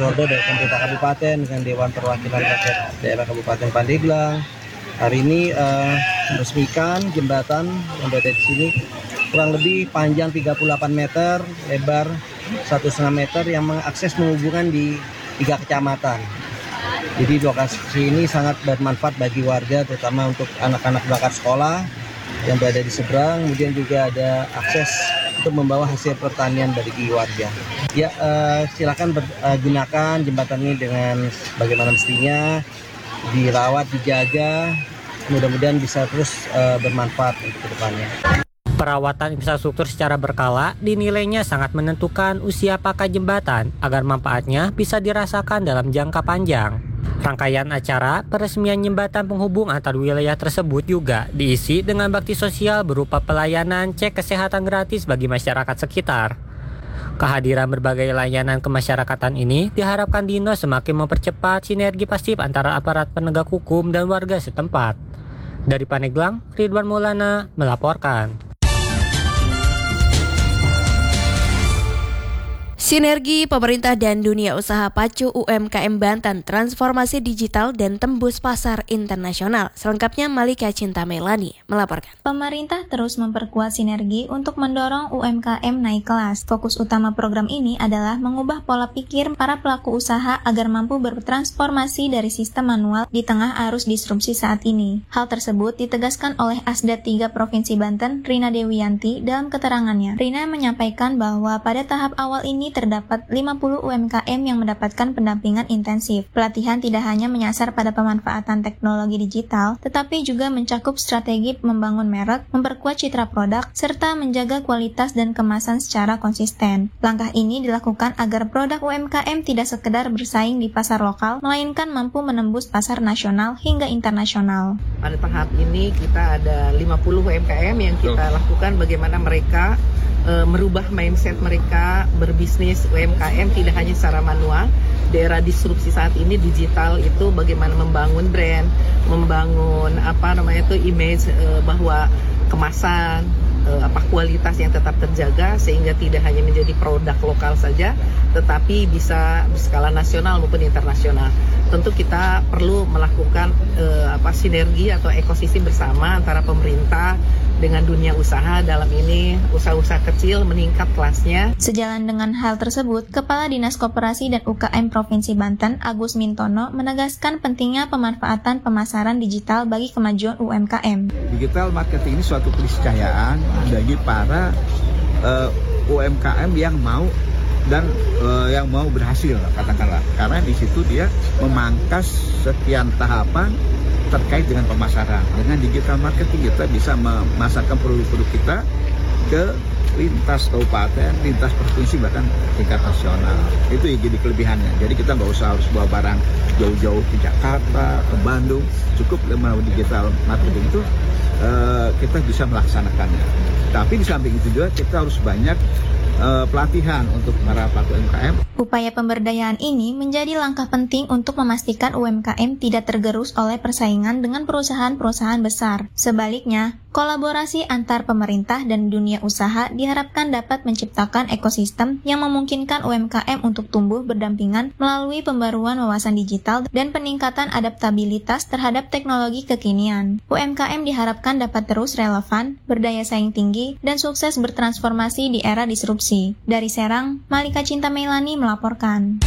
order dari pemerintah kabupaten dengan Dewan Perwakilan Rakyat Daerah Kabupaten Pandeglang. Hari ini meresmikan jembatan yang berada di sini, kurang lebih panjang 38 meter, lebar 1,5 meter yang mengakses menghubungkan di 3 kecamatan. Jadi lokasi ini sangat bermanfaat bagi warga, terutama untuk anak-anak berangkat sekolah yang berada di seberang. Kemudian juga ada akses untuk membawa hasil pertanian bagi warga. Ya, silakan gunakan jembatan ini dengan bagaimana mestinya, dirawat, dijaga. Mudah-mudahan bisa terus bermanfaat untuk kedepannya. Perawatan infrastruktur secara berkala dinilainya sangat menentukan usia pakai jembatan agar manfaatnya bisa dirasakan dalam jangka panjang. Rangkaian acara peresmian jembatan penghubung antar wilayah tersebut juga diisi dengan bakti sosial berupa pelayanan cek kesehatan gratis bagi masyarakat sekitar. Kehadiran berbagai layanan kemasyarakatan ini diharapkan Dino semakin mempercepat sinergi pasif antara aparat penegak hukum dan warga setempat. Dari Pandeglang, Ridwan Maulana melaporkan. Sinergi pemerintah dan dunia usaha pacu UMKM Banten, transformasi digital dan tembus pasar internasional. Selengkapnya Malika Cinta Melani melaporkan. Pemerintah terus memperkuat sinergi untuk mendorong UMKM naik kelas. Fokus utama program ini adalah mengubah pola pikir para pelaku usaha agar mampu bertransformasi dari sistem manual di tengah arus disrupsi saat ini. Hal tersebut ditegaskan oleh Asda 3 Provinsi Banten, Rina Dewiyanti, dalam keterangannya. Rina menyampaikan bahwa pada tahap awal ini terdapat 50 UMKM yang mendapatkan pendampingan intensif. Pelatihan tidak hanya menyasar pada pemanfaatan teknologi digital, tetapi juga mencakup strategi membangun merek, memperkuat citra produk, serta menjaga kualitas dan kemasan secara konsisten. Langkah ini dilakukan agar produk UMKM tidak sekedar bersaing di pasar lokal, melainkan mampu menembus pasar nasional hingga internasional. Pada tahap ini kita ada 50 UMKM yang kita lakukan bagaimana mereka merubah mindset mereka berbisnis UMKM tidak hanya secara manual. Di era disrupsi saat ini digital itu bagaimana membangun brand, membangun image bahwa kemasan, kualitas yang tetap terjaga sehingga tidak hanya menjadi produk lokal saja tetapi bisa skala nasional maupun internasional. Tentu kita perlu melakukan sinergi atau ekosistem bersama antara pemerintah dengan dunia usaha. Dalam ini usaha-usaha kecil meningkat kelasnya. Sejalan dengan hal tersebut, Kepala Dinas Koperasi dan UKM Provinsi Banten, Agus Mintono, menegaskan pentingnya pemanfaatan pemasaran digital bagi kemajuan UMKM. Digital marketing ini suatu keniscayaan bagi para UMKM yang mau dan yang mau berhasil, katakanlah. Karena di situ dia memangkas sekian tahapan terkait dengan pemasaran. Dengan digital marketing kita bisa memasarkan produk-produk kita ke lintas kabupaten, lintas provinsi, bahkan tingkat nasional. Itu yang jadi kelebihannya. Jadi kita nggak usah harus bawa barang jauh-jauh ke Jakarta, ke Bandung. Cukup melalui digital marketing itu kita bisa melaksanakannya. Tapi di samping itu juga kita harus banyak pelatihan untuk para pelaku UMKM. Upaya pemberdayaan ini menjadi langkah penting untuk memastikan UMKM tidak tergerus oleh persaingan dengan perusahaan-perusahaan besar. Sebaliknya, kolaborasi antar pemerintah dan dunia usaha diharapkan dapat menciptakan ekosistem yang memungkinkan UMKM untuk tumbuh berdampingan melalui pembaruan wawasan digital dan peningkatan adaptabilitas terhadap teknologi kekinian. UMKM diharapkan dapat terus relevan, berdaya saing tinggi, dan sukses bertransformasi di era disrupsi. Dari Serang, Malika Cinta Melani melaporkan.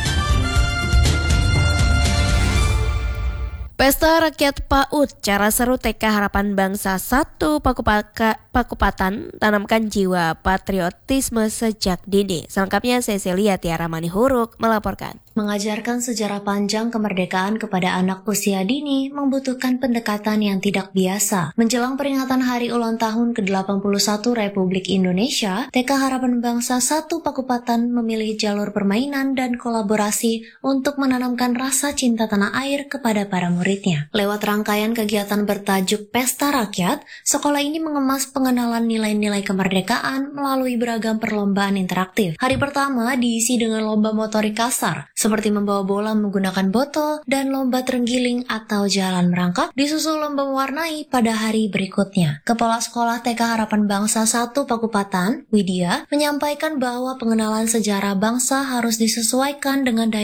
Pesta Rakyat PAUD, cara seru TK Harapan Bangsa 1 Pakupatan, tanamkan jiwa patriotisme sejak dini. Selengkapnya Cecilia Tiara Manihuruk melaporkan. Mengajarkan sejarah panjang kemerdekaan kepada anak usia dini membutuhkan pendekatan yang tidak biasa. Menjelang peringatan Hari Ulang Tahun ke-81 Republik Indonesia, TK Harapan Bangsa 1 Pakupatan memilih jalur permainan dan kolaborasi untuk menanamkan rasa cinta tanah air kepada para muridnya. Lewat rangkaian kegiatan bertajuk Pesta Rakyat, sekolah ini mengemas pengenalan nilai-nilai kemerdekaan melalui beragam perlombaan interaktif. Hari pertama diisi dengan lomba motorik kasar, seperti membawa bola menggunakan botol dan lomba terenggiling atau jalan merangkak, disusul lomba mewarnai pada hari berikutnya. Kepala Sekolah TK Harapan Bangsa 1 Pakupatan, Widya, menyampaikan bahwa pengenalan sejarah bangsa harus disesuaikan dengan daya